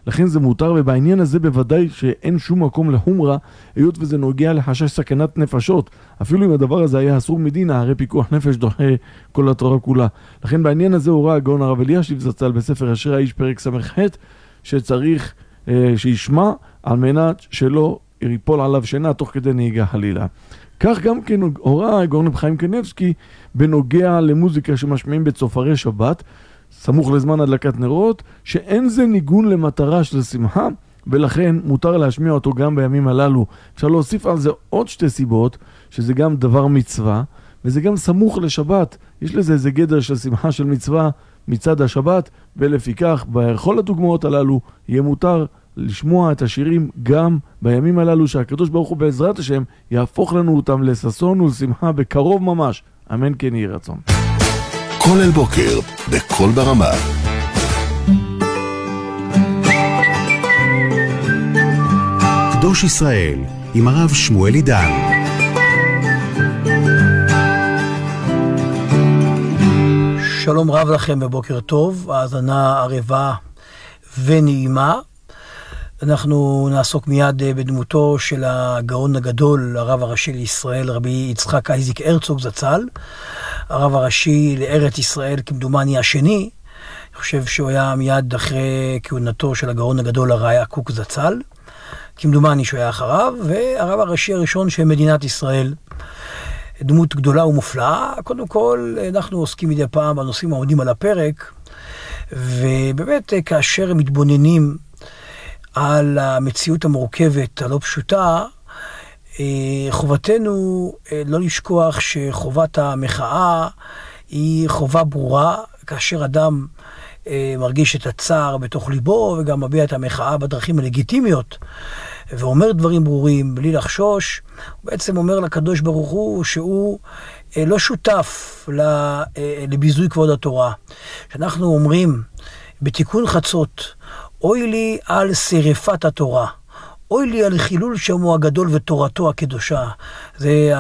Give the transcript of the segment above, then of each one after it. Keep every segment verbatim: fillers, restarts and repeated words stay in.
לכן זה מותר, ובעניין הזה בוודאי שאין שום מקום לחומרה, היות וזה נוגע לחשש סכנת נפשות. אפילו אם הדבר הזה היה אסור מדינה, הרי פיקוח נפש דוחה כל התורה כולה. לכן בעניין הזה הורה הגאון הרב אלישיב זצ"ל בספר אשרי האיש פרק ס"ח, שצריך אה, שישמע על מנת שלא ייפול עליו שינה תוך כדי נהיגה חלילה. כך גם כן הורה הגאון רב חיים קניבסקי בנוגע למוזיקה שמשמיעים בצופרי שבת, סמוך לזמן הדלקת נרות, שאין זה ניגון למטרה של שמחה, ולכן מותר להשמיע אותו גם בימים הללו. אפשר להוסיף על זה עוד שתי סיבות, שזה גם דבר מצווה, וזה גם סמוך לשבת. יש לזה איזה גדר של שמחה של מצווה מצד השבת, ולפיכך בכל הדוגמאות הללו יהיה מותר לשמוע את השירים גם בימים הללו, שהקדוש ברוך הוא בעזרת השם יהפוך לנו אותם לששון ולשמחה בקרוב ממש. אמן כן יהי רצון. כל אל בוקר, בכל ברמה. קדוש ישראל, עם הרב שמואל עידן. שלום רב לכם ובוקר טוב, האזנה ערבה ונעימה. אנחנו נעסוק מיד בדמותו של הגאון הגדול, הרב הראשי לישראל, רבי יצחק אייזיק הרצוג זצ"ל, הרב הראשי לארץ ישראל כמדומני השני. אני חושב שהוא היה מיד אחרי כהונתו של הגאון הגדול הראי"ה קוק זצ"ל, כמדומני שהוא היה אחריו, והרב הראשי הראשון של מדינת ישראל. דמות גדולה ומופלאה. קודם כל, אנחנו עוסקים מדי פעם בנושאים העומדים על הפרק, ובאמת כאשר מתבוננים על המציאות המורכבת, הלא פשוטה, חובתנו לא לשכוח שחובת המחאה היא חובה ברורה, כאשר אדם מרגיש את הצער בתוך ליבו, וגם מביע את המחאה בדרכים הלגיטימיות, ואומר דברים ברורים בלי לחשוש, הוא בעצם אומר לקדוש ברוך הוא שהוא לא שותף לביזוי כבוד התורה. שאנחנו אומרים בתיקון חצות, אוי לי על שרפת התורה, אוי לי על חילול שמו הגדול ותורתו הקדושה. זה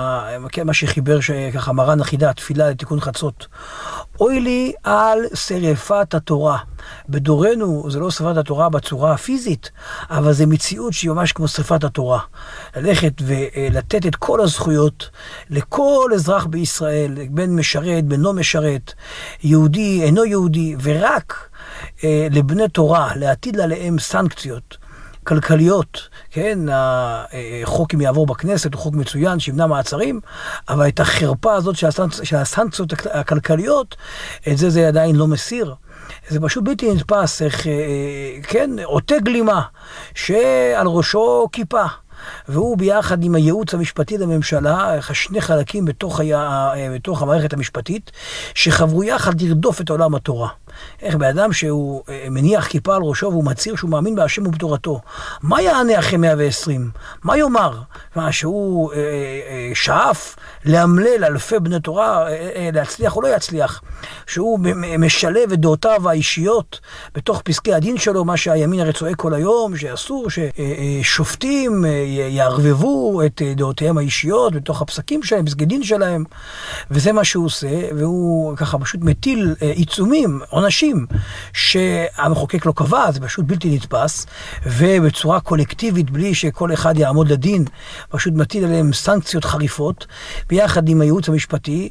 מה שחיבר ככה מרן החידה, התפילה לתיקון חצות. אוי לי על שרפת התורה. בדורנו זה לא שרפת התורה בצורה הפיזית, אבל זה מציאות שהיא ממש כמו שרפת התורה. ללכת ולתת את כל הזכויות לכל אזרח בישראל, בין משרת, בין לא משרת, יהודי, אינו יהודי, ורק לבני תורה, להטיל עליהם סנקציות כלכליות, כן, החוק אם יעבור בכנסת הוא חוק מצוין שימנע מעצרים, אבל את החרפה הזאת של, הסנקצ... של הסנקציות הכלכליות, את זה זה עדיין לא מסיר. זה פשוט בלתי נתפס, איך, כן, עוטה גלימה שעל ראשו כיפה, והוא ביחד עם הייעוץ המשפטי לממשלה, שני חלקים בתוך, היה, בתוך המערכת המשפטית, שחברו יחד לרדוף את עולם התורה. איך באדם שהוא מניח כיפה על ראשו והוא מצהיר שהוא מאמין בהשם ובתורתו, מה יענה אחרי מאה ועשרים? מה יאמר? מה, שהוא שאף להמלל אלפי בני תורה, להצליח או לא יצליח, שהוא משלב את דעותיו האישיות בתוך פסקי הדין שלו, מה שהימין הרי צועק כל היום, שאסור ששופטים יערבבו את דעותיהם האישיות בתוך הפסקים שלהם, פסקי דין שלהם, וזה מה שהוא עושה, והוא ככה פשוט מטיל עיצומים, עונשים שהמחוקק לא קבע, זה פשוט בלתי נתפס, ובצורה קולקטיבית, בלי שכל אחד יעמוד לדין, פשוט מטיל עליהם סנקציות חריפות, ביחד עם הייעוץ המשפטי.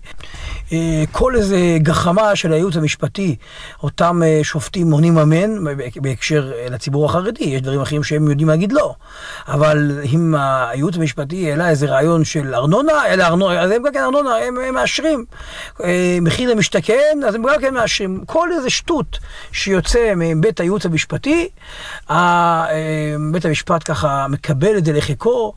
כל איזה גחמה של הייעוץ המשפטי, אותם שופטים עונים אמן, בהקשר לציבור החרדי, יש דברים אחרים שהם יודעים להגיד לא, אבל אם הייעוץ המשפטי העלה איזה רעיון של ארנונה, אלא ארנונה, אז הם גם כן ארנונה, הם, הם מאשרים. מחיר למשתכן, אז הם גם כן מאשרים. כל איזה שטות שיוצא מבית הייעוץ המשפטי, בית המשפט ככה מקבל את זה לחיקו,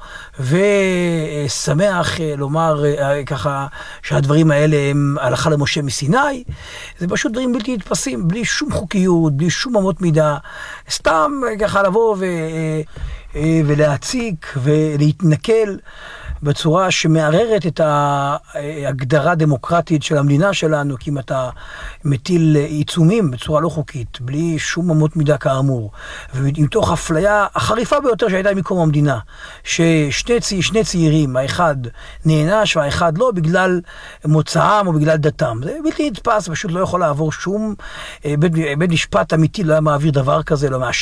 ושמח לומר ככה שהדברים האלה הם הלכה למשה מסיני. זה פשוט דברים בלתי נתפסים, בלי שום חוקיות, בלי שום אמות מידה, סתם ככה לבוא ו... ולהציק ולהתנכל בצורה שמערערת את ההגדרה הדמוקרטית של המדינה שלנו, כי אם אתה מטיל עיצומים בצורה לא חוקית, בלי שום אמות מידה כאמור, ומתוך אפליה החריפה ביותר שהייתה מקום המדינה, ששני צי, שני צעירים, האחד נענש והאחד לא, בגלל מוצאם או בגלל דתם. זה בלתי נתפס, פשוט לא יכול לעבור שום בית, בית משפט אמיתי, לא היה מעביר דבר כזה, לא מאשר